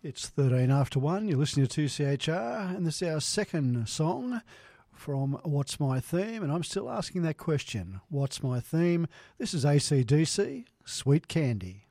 It's 13 after 1. You're listening to 2CHR, and this is our second song from What's My Theme, and I'm still asking that question. What's my theme? This is AC/DC, Sweet Candy.